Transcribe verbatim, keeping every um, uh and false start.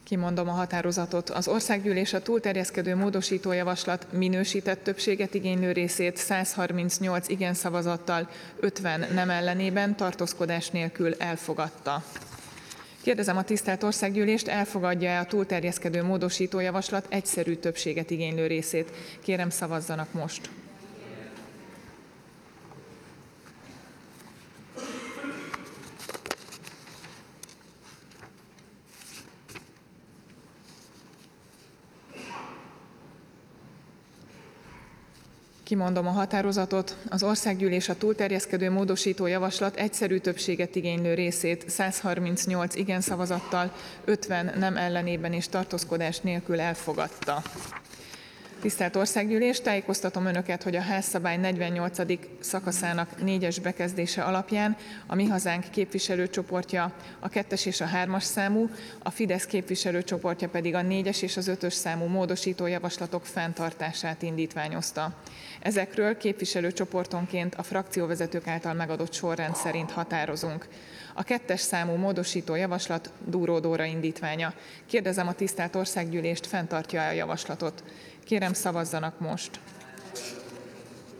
Kimondom a határozatot. Az országgyűlés a túlterjeszkedő módosítójavaslat minősített többséget igénylő részét száz harmincnyolc igen szavazattal, ötven nem ellenében, tartózkodás nélkül elfogadta. Kérdezem a tisztelt országgyűlést, elfogadja-e a túlterjeszkedő módosítójavaslat egyszerű többséget igénylő részét? Kérem, szavazzanak most. Kimondom a határozatot. Az országgyűlés a túlterjeszkedő módosító javaslat egyszerű többséget igénylő részét száz harmincnyolc igen szavazattal, ötven nem ellenében és tartózkodás nélkül elfogadta. Tisztelt Országgyűlés, tájékoztatom Önöket, hogy a házszabály negyvennyolcadik szakaszának négyes bekezdése alapján a Mi Hazánk képviselőcsoportja a kettes és a hármas számú, a Fidesz képviselőcsoportja pedig a négyes és az ötös számú módosító javaslatok fenntartását indítványozta. Ezekről képviselőcsoportonként a frakcióvezetők által megadott sorrend szerint határozunk. A kettes számú módosító javaslat Dúró Dóra indítványa. Kérdezem a tisztelt Országgyűlést, fenntartja-e a javaslatot? Kérem, szavazzanak most.